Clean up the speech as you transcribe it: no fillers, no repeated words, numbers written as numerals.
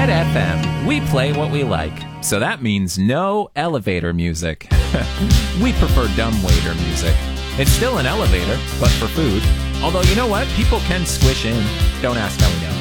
At FM, we play what we like. So that means no elevator music. We prefer dumbwaiter music. It's still an elevator, but for food. Although, you know what? People can squish in. Don't ask how we know.